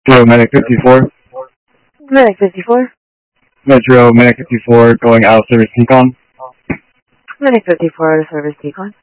Metro Medic 54. Medic 54. Metro Medic 54 going out of service decon. Medic 54 out of service decon.